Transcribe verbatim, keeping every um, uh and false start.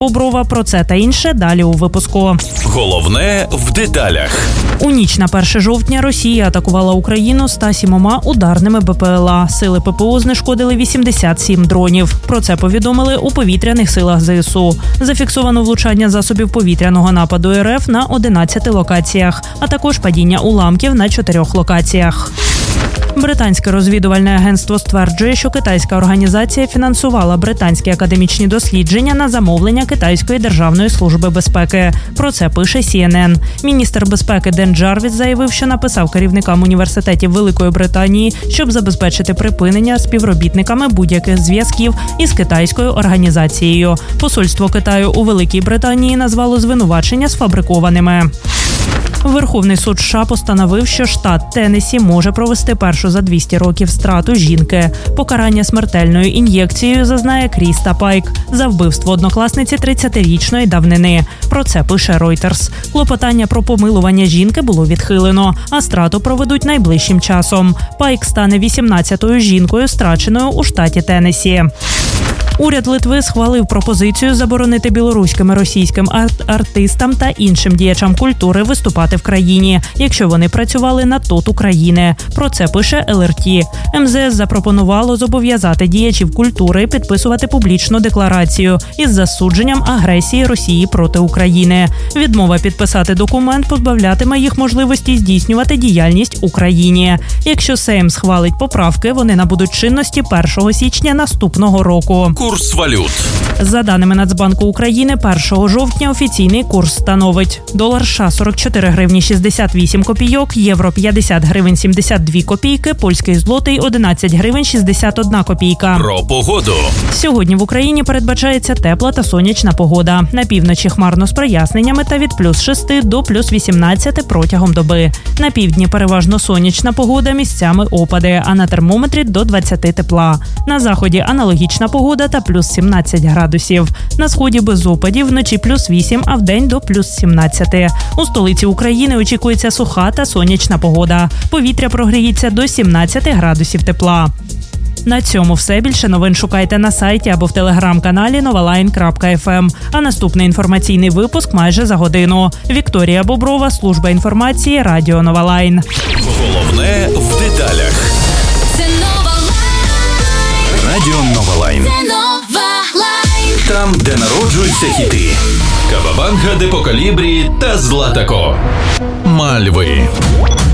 Боброва. Про це та інше далі у випуску. Головне в деталях. У ніч на перше жовтня Росія атакувала Україну ста сімома ударними БПЛА. Сили ППО знешкодили вісімдесят сім дронів. Про це повідомили у повітряних силах ЗСУ. Зафіксовано влучання засобів повітряного нападу РФ на одинадцяти локаціях, а також падіння уламків на чотирьох локаціях. Британське розвідувальне агентство стверджує, що китайська організація фінансувала британські академічні дослідження на замовлення Китайської державної служби безпеки. Про це пише Сі Ен Ен. Міністр безпеки Ден Джарвіс заявив, що написав керівникам університетів Великої Британії, щоб забезпечити припинення співробітниками будь-яких зв'язків із китайською організацією. Посольство Китаю у Великій Британії назвало звинувачення сфабрикованими. Верховний суд США постановив, що штат Теннессі може провести першу за двісті років страту жінки. Покарання смертельною ін'єкцією зазнає Кріста Пайк за вбивство однокласниці тридцятирічної давнини. Про це пише Reuters. Клопотання про помилування жінки було відхилено, а страту проведуть найближчим часом. Пайк стане вісімнадцятою жінкою, страченою у штаті Теннессі. Уряд Литви схвалив пропозицію заборонити білоруським і російським арт- артистам та іншим діячам культури виступати в країні, якщо вони працювали на ТОТ України. Про це пише Ел Ер Ті. Ем Зе Ес запропонувало зобов'язати діячів культури підписувати публічну декларацію із засудженням агресії Росії проти України. Відмова підписати документ позбавлятиме їх можливості здійснювати діяльність у країні. Якщо Сейм схвалить поправки, вони набудуть чинності першого січня наступного року. Курс валют. За даними Нацбанку України, першого жовтня офіційний курс становить: долар США сорок чотири гривні шістдесят вісім копійок, євро п'ятдесят гривень сімдесят дві копійки, польський злотий одинадцять гривень шістдесят одна копійка. Про погоду. Сьогодні в Україні передбачається тепла та сонячна погода. На півночі хмарно з проясненнями та від плюс шести до плюс вісімнадцяти протягом доби. На півдні переважно сонячна погода, місцями опади, а на термометрі до двадцяти тепла. На заході аналогічна погода та плюс сімнадцять градусів. На сході без опадів, вночі плюс вісім, а вдень до плюс сімнадцяти. У столиці України очікується суха та сонячна погода. Повітря прогріється до сімнадцяти градусів тепла. На цьому все. Більше новин шукайте на сайті або в телеграм-каналі новалайн крапка еф ем. А наступний інформаційний випуск майже за годину. Вікторія Боброва, служба інформації, Радіо Новалайн. Головне в деталях. Це Новалайн. Радіо Новалайн. Це Новалайн. Там, де народжуються хіти. Кавабанга, Депо Калібрі та Златако. Мальви.